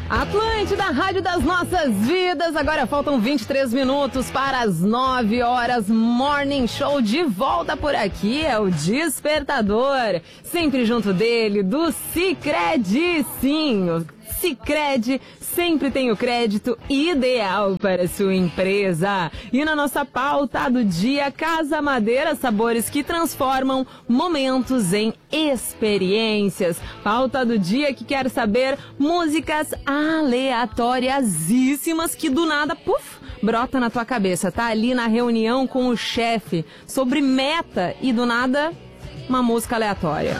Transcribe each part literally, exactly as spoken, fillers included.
Atlântida, Rádio das Nossas Vidas. Agora faltam vinte e três minutos para as nove horas. Morning Show de volta por aqui. É o Despertador. Sempre junto dele, do Sicredi. Sim, o Sicredi sempre tem o crédito ideal para sua empresa. E na nossa pauta do dia, Casa Madeira, sabores que transformam momentos em experiências. Pauta do dia que quer saber músicas aleatoriasíssimas que do nada, puf, brota na tua cabeça. Tá ali na reunião com o chefe sobre meta e do nada uma música aleatória.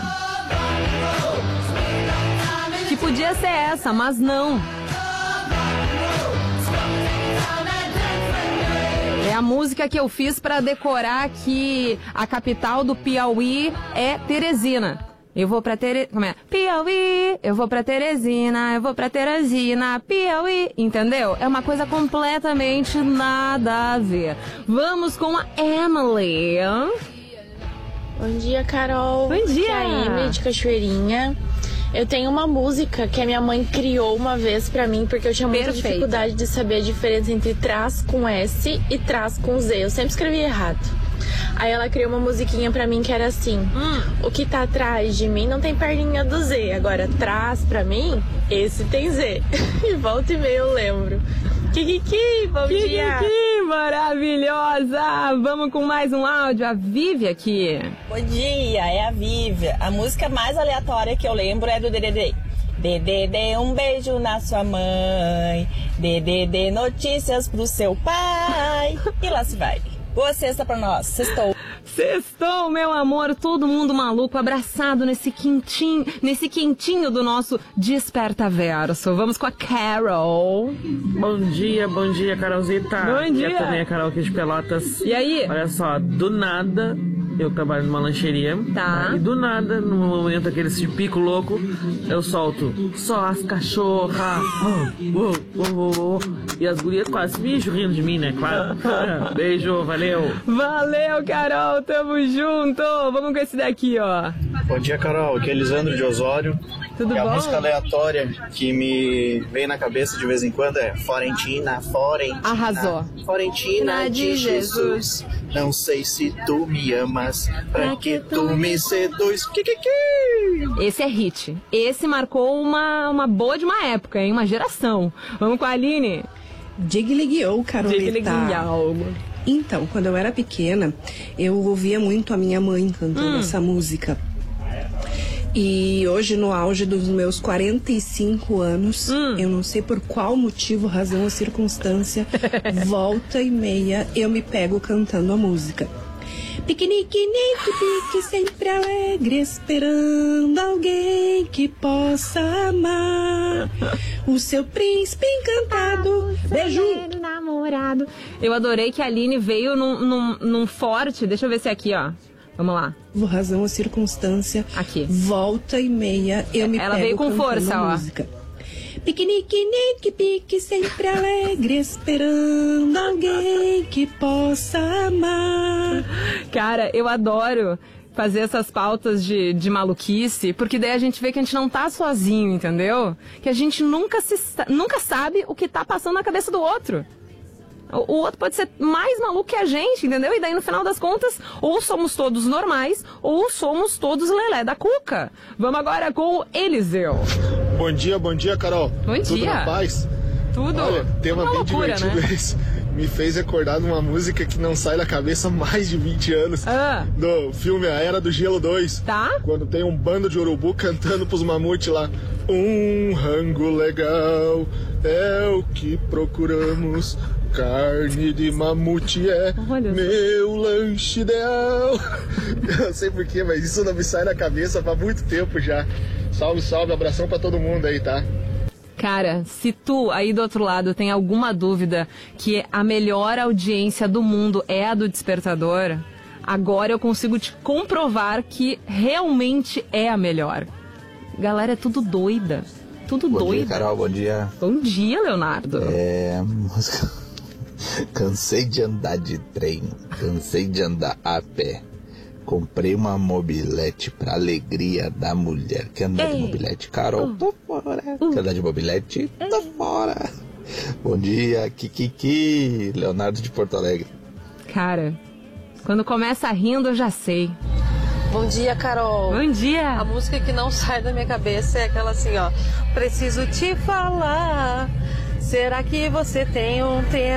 Que podia ser essa, mas não. É a música que eu fiz para decorar que a capital do Piauí é Teresina. Eu vou pra Teresina, como é? Piauí, eu vou pra Teresina, eu vou pra Teresina, Piauí, entendeu? É uma coisa completamente nada a ver. Vamos com a Emily. Bom dia, Carol. Bom dia. Aqui é a Emily de Cachoeirinha. Eu tenho uma música que a minha mãe criou uma vez pra mim, porque eu tinha muita Perfeita. dificuldade de saber a diferença entre traz com S e traz com Z. Eu sempre escrevi errado. Aí ela criou uma musiquinha pra mim que era assim: hum. O que tá atrás de mim não tem perninha do Z. Agora, traz pra mim, esse tem Z. E volta e meia eu lembro. Kikiki, bom Kikiki, dia. maravilhosa. Vamos com mais um áudio. A Vivi aqui. Bom dia, é a Vivi. A música mais aleatória que eu lembro é do D D D. D D D, um beijo na sua mãe. D D D, notícias pro seu pai. E lá se vai. Boa sexta pra nós. Sextou. Sextou, meu amor, todo mundo maluco, abraçado nesse quentinho, nesse quentinho do nosso Desperta Verso. Vamos com a Carol. Bom dia, bom dia, Carolzita. Bom dia. E a também a Carol aqui de Pelotas. E aí? Olha só, do nada, eu trabalho numa lancheria. Tá. E do nada, no momento aquele de pico louco, eu solto só as cachorras. Oh, oh, oh, oh. E as gurias quase me rindo de mim, né? Claro. Beijo, valeu. Valeu, Carol, tamo junto. Vamos com esse daqui, ó. Bom dia, Carol. Aqui é Elisandro de Osório. Tudo e bom? A música aleatória que me vem na cabeça de vez em quando é Florentina, Florentina. Arrasou. Florentina de Jesus. Não sei se tu me amas, pra que tu me seduz. Kikiki. Esse é hit. Esse marcou uma, uma boa de uma época, hein? Uma geração. Vamos com a Aline. Digliguiou, Carolita. Digliguiou. Então, quando eu era pequena, eu ouvia muito a minha mãe cantando hum. essa música. E hoje, no auge dos meus quarenta e cinco anos, hum. eu não sei por qual motivo, razão ou circunstância, volta e meia eu me pego cantando a música. Piquenique, nique, pique, sempre alegre, esperando alguém que possa amar o seu príncipe encantado. Beijo! Namorado. Eu adorei que a Aline veio num, num, num forte. Deixa eu ver se é aqui, ó. Vamos lá. Razão ou circunstância. Aqui. Volta e meia eu me Ela pego veio com força, a ó. música. Piquenique, nique, pique, sempre alegre, esperando alguém que possa amar. Cara, eu adoro fazer essas pautas de, de maluquice, porque daí a gente vê que a gente não tá sozinho, entendeu? Que a gente nunca, se, nunca sabe o que tá passando na cabeça do outro. O, o outro pode ser mais maluco que a gente, entendeu? E daí no final das contas, ou somos todos normais, ou somos todos lelé da cuca. Vamos agora com o Eliseu. Bom dia, bom dia, Carol. Bom Tudo dia. na paz? Tudo. Olha, tema Uma bem loucura, divertido né? esse. Me fez recordar de uma música que não sai da cabeça há mais de vinte anos. Ah. Do filme A Era do Gelo dois. Tá. Quando tem um bando de urubu cantando pros mamutes lá. Um rango legal é o que procuramos. Carne de mamute é Olha meu lanche ideal. Eu não sei porquê, mas isso não me sai da cabeça há muito tempo já. Salve, salve, abração pra todo mundo aí, tá? Cara, se tu aí do outro lado tem alguma dúvida que a melhor audiência do mundo é a do Despertador, agora eu consigo te comprovar que realmente é a melhor. Galera, é tudo doida. Tudo bom doida. Bom dia, Carol. Bom dia. Bom dia, Leonardo. É... Cansei de andar de trem. Cansei de andar a pé. Comprei uma mobilete pra alegria da mulher. Quer andar Ei. de mobilete? Carol, uh. tô fora. Uh. Quer andar de mobilete? Ei. Tô fora. Bom dia, Kikiki. Leonardo de Porto Alegre. Cara, quando começa rindo eu já sei. Bom dia, Carol. Bom dia. A música que não sai da minha cabeça é aquela assim, ó. Preciso te falar. Será que você tem um tempo?